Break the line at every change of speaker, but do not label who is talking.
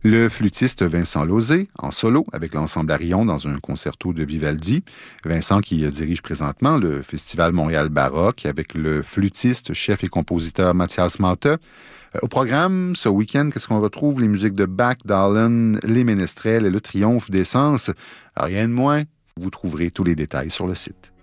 Le flûtiste Vincent Lauzé, en solo, avec l'ensemble Arion dans un concerto de Vivaldi. Vincent qui dirige présentement le Festival Montréal Baroque avec le flûtiste, chef et compositeur Mathias Malta. Au programme, ce week-end, qu'est-ce qu'on retrouve? Les musiques de Bach, Darlin, Les Ménestrels et le Triomphe des Sens. Rien de moins, vous trouverez tous les détails sur le site.